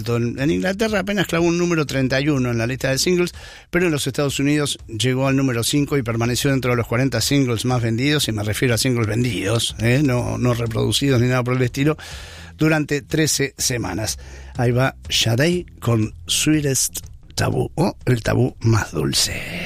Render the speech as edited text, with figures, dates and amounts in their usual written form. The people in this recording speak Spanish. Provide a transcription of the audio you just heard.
En Inglaterra apenas clavó un número 31 en la lista de singles, pero en los Estados Unidos llegó al número 5 y permaneció dentro de los 40 singles más vendidos, y me refiero a singles vendidos, no reproducidos ni nada por el estilo, durante 13 semanas. Ahí va Sade con Sweetest Taboo, el tabú más dulce.